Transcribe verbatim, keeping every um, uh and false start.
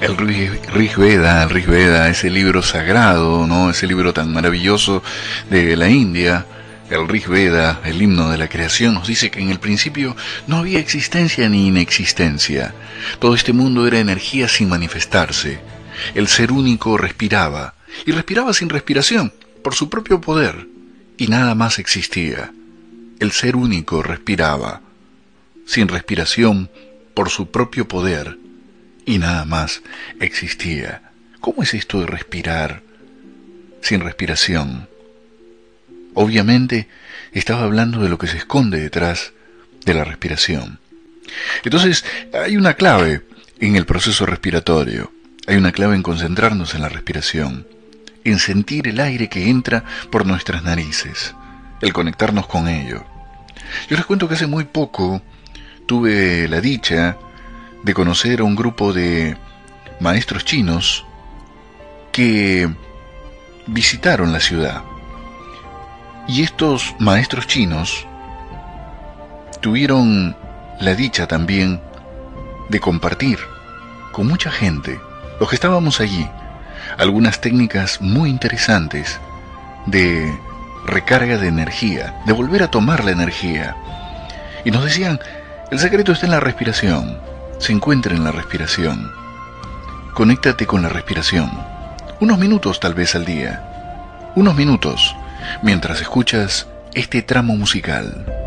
El Rig Veda, el Rig Veda, ese libro sagrado, ¿no? Ese libro tan maravilloso de la India, el Rig Veda, el himno de la creación, nos dice que en el principio no había existencia ni inexistencia. Todo este mundo era energía sin manifestarse. El ser único respiraba, y respiraba sin respiración, por su propio poder, y nada más existía. El ser único respiraba, sin respiración, por su propio poder, y nada más existía. ¿Cómo es esto de respirar sin respiración? Obviamente estaba hablando de lo que se esconde detrás de la respiración. Entonces, hay una clave en el proceso respiratorio. Hay una clave en concentrarnos en la respiración, en sentir el aire que entra por nuestras narices, el conectarnos con ello. Yo les cuento que hace muy poco tuve la dicha de conocer a un grupo de maestros chinos que visitaron la ciudad. Y estos maestros chinos tuvieron la dicha también de compartir con mucha gente, los que estábamos allí, algunas técnicas muy interesantes de recarga de energía, de volver a tomar la energía. Y nos decían, el secreto está en la respiración, se encuentra en la respiración. Conéctate con la respiración, unos minutos tal vez al día, unos minutos, mientras escuchas este tramo musical.